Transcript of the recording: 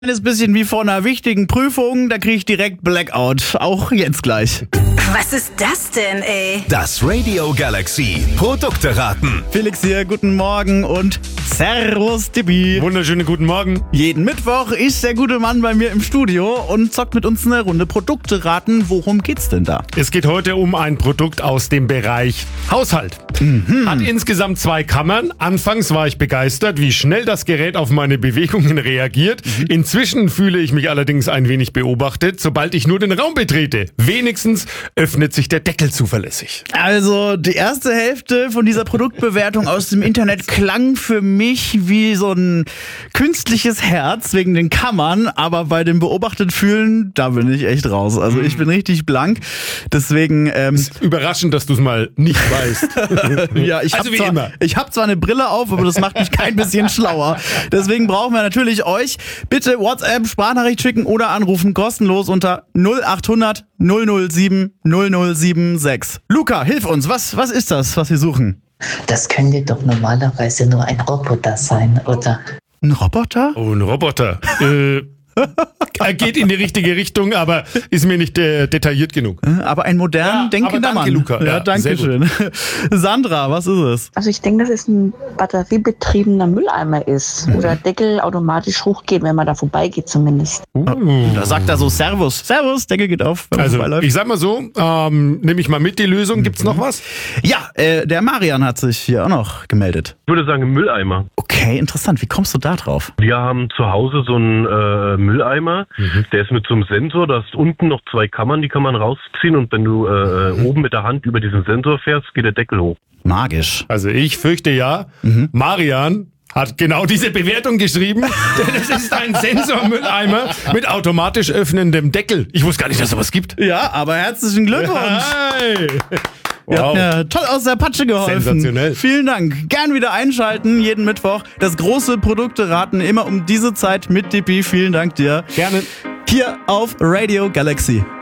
Ist bisschen wie vor einer wichtigen Prüfung, da kriege ich direkt Blackout. Auch jetzt gleich. Was ist das denn, ey? Das Radio Galaxy Produkte raten. Felix hier, guten Morgen und Servus, Tippi. Wunderschönen guten Morgen. Jeden Mittwoch ist der gute Mann bei mir im Studio und zockt mit uns eine Runde Produkte raten. Worum geht's denn da? Es geht heute um ein Produkt aus dem Bereich Haushalt. Hat insgesamt 2 Kammern. Anfangs war ich begeistert, wie schnell das Gerät auf meine Bewegungen reagiert. Inzwischen fühle ich mich allerdings ein wenig beobachtet, sobald ich nur den Raum betrete. Wenigstens öffnet sich der Deckel zuverlässig. Also die erste Hälfte von dieser Produktbewertung aus dem Internet klang für mich wie so ein künstliches Herz wegen den Kammern, aber bei dem beobachtet fühlen, da bin ich echt raus. Also ich bin richtig blank, deswegen... Überraschend, dass du es mal nicht weißt. Ja, ich habe zwar eine Brille auf, aber das macht mich kein bisschen schlauer. Deswegen brauchen wir natürlich euch. Bitte WhatsApp, Sprachnachricht schicken oder anrufen, kostenlos unter 0800 007 0076. Luca, hilf uns. Was ist das, was wir suchen? Das könnte doch normalerweise nur ein Roboter sein, oder? Ein Roboter? Oh, ein Roboter. Geht in die richtige Richtung, aber ist mir nicht detailliert genug. Aber ein modern denkender Mann. Luca. Ja, danke schön. Sandra, was ist es? Also ich denke, dass es ein batteriebetriebener Mülleimer ist, wo der Deckel automatisch hochgeht, wenn man da vorbeigeht zumindest. Da sagt er so Servus. Servus, Deckel geht auf, wenn man Also vorbeiläuft. ich sag mal so, nehme ich mal mit die Lösung. Gibt's noch was? Ja, der Marian hat sich hier auch noch gemeldet. Ich würde sagen Mülleimer. Okay, interessant. Wie kommst du da drauf? Wir haben zu Hause so einen Mülleimer, der ist mit so einem Sensor, da ist unten noch 2 Kammern, die kann man rausziehen und wenn du oben mit der Hand über diesen Sensor fährst, geht der Deckel hoch. Magisch. Also ich fürchte ja, Marian hat genau diese Bewertung geschrieben, denn es ist ein Sensormülleimer mit automatisch öffnendem Deckel. Ich wusste gar nicht, dass es sowas gibt. Ja, aber herzlichen Glückwunsch. Hey. Ihr habt Wow. mir toll aus der Patsche geholfen. Sensationell. Vielen Dank. Gern wieder einschalten, jeden Mittwoch. Das große Produkte raten, immer um diese Zeit mit Dippi. Vielen Dank dir. Gerne. Hier auf Radio Galaxy.